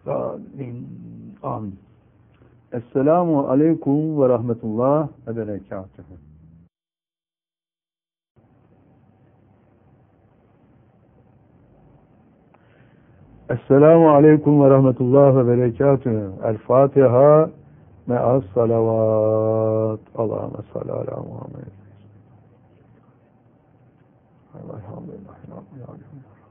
Amin. Amin. Esselamu aleyküm ve rahmetullah ve berekatuhu. Esselamu aleyküm ve rahmetullah ve berekatuhu. El Fatiha me'as salavat. Allahümme salli ala Muhammed. Elhamdülillah.